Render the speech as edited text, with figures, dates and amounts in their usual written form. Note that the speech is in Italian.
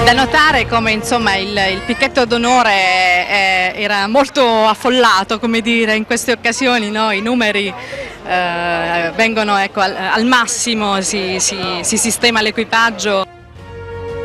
Da notare come insomma il picchetto d'onore era molto affollato, come dire, in queste occasioni, no? I numeri vengono, ecco, al massimo, si sistema l'equipaggio.